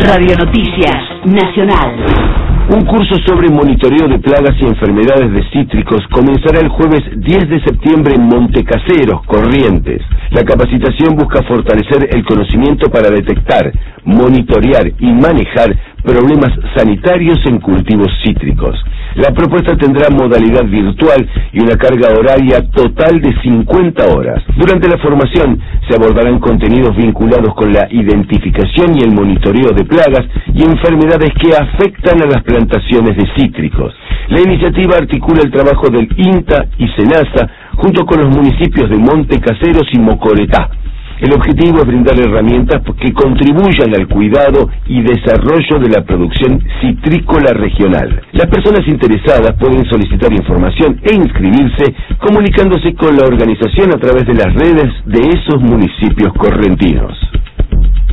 Radio Noticias Nacional. Un curso sobre monitoreo de plagas y enfermedades de cítricos comenzará el jueves 10 de septiembre en Montecaseros, Corrientes. La capacitación busca fortalecer el conocimiento para detectar, monitorear y manejar problemas sanitarios en cultivos cítricos. La propuesta tendrá modalidad virtual y una carga horaria total de 50 horas. Durante la formación se abordarán contenidos vinculados con la identificación y el monitoreo de plagas y enfermedades que afectan a las plantaciones de cítricos. La iniciativa articula el trabajo del INTA y SENASA junto con los municipios de Montecaseros y Mocoretá. El objetivo es brindar herramientas que contribuyan al cuidado y desarrollo de la producción citrícola regional. Las personas interesadas pueden solicitar información e inscribirse comunicándose con la organización a través de las redes de esos municipios correntinos.